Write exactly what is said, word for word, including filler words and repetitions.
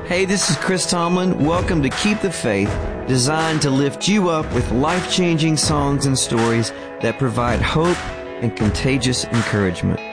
Hey, this is Chris Tomlin. Welcome to Keep the Faith, designed to lift you up with life-changing songs and stories that provide hope and contagious encouragement.